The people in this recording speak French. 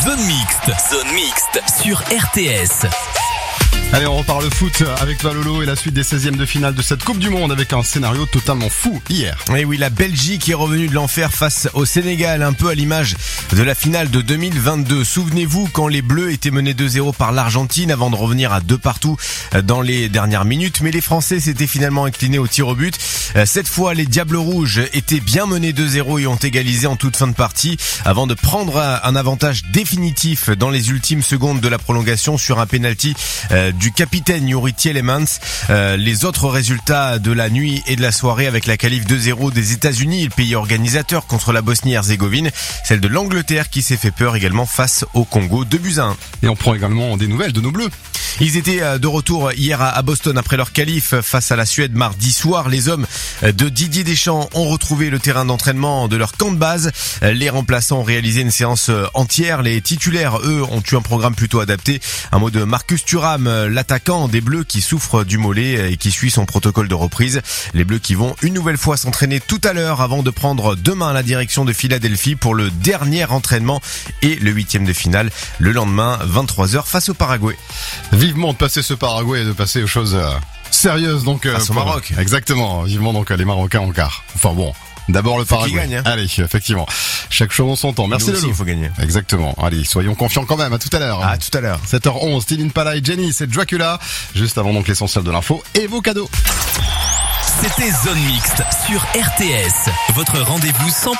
Zone Mixte sur RTS. Allez, on repart le foot avec toi Lolo et la suite des 16e de finale de cette Coupe du Monde avec un scénario totalement fou hier. Et oui, la Belgique est revenue de l'enfer face au Sénégal, un peu à l'image de la finale de 2022. Souvenez-vous quand les Bleus étaient menés 2-0 par l'Argentine avant de revenir à 2 partout dans les dernières minutes. Mais les Français s'étaient finalement inclinés au tir au but. Cette fois, les Diables Rouges étaient bien menés 2-0 et ont égalisé en toute fin de partie avant de prendre un avantage définitif dans les ultimes secondes de la prolongation sur un penalty du capitaine Youri Tielemans. Les autres résultats de la nuit et de la soirée avec la qualif 2-0 des États-Unis, le pays organisateur contre la Bosnie-Herzégovine, celle de l'Angleterre qui s'est fait peur également face au Congo, 2-1. Et on prend également des nouvelles de nos Bleus. Ils étaient de retour hier à Boston après leur qualif face à la Suède mardi soir. Les hommes de Didier Deschamps ont retrouvé le terrain d'entraînement de leur camp de base. Les remplaçants ont réalisé une séance entière. Les titulaires, eux, ont eu un programme plutôt adapté. Un mot de Marcus Thuram, l'attaquant des Bleus qui souffre du mollet et qui suit son protocole de reprise. Les Bleus qui vont une nouvelle fois s'entraîner tout à l'heure avant de prendre demain la direction de Philadelphie pour le dernier entraînement et le 8e de finale le lendemain, 23h face au Paraguay. Vivement de passer ce Paraguay et de passer aux choses sérieuses donc au Maroc. Exactement, vivement donc les Marocains en quart. Enfin bon, d'abord le Paraguay. Gagne, hein. Allez, effectivement. Chaque chose en son temps. Merci Nous aussi, Lolo. il faut gagner. Exactement. Allez, soyons confiants quand même. À tout à l'heure. À tout à l'heure. 7h11, Styl Impala et Jenny, c'est Dracula. Juste avant donc l'essentiel de l'info et vos cadeaux. C'était Zone Mixte sur RTS. Votre rendez-vous 100%